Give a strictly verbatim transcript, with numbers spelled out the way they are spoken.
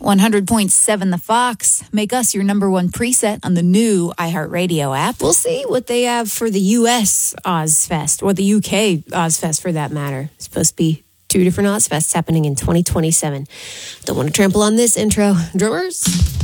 one hundred point seven The Fox. Make us your number one preset on the new iHeartRadio app. We'll see what they have for the U S Ozfest, or the U K Ozfest for that matter. It's supposed to be two different Ozfests happening in twenty twenty-seven. Don't want to trample on this intro. Drummers?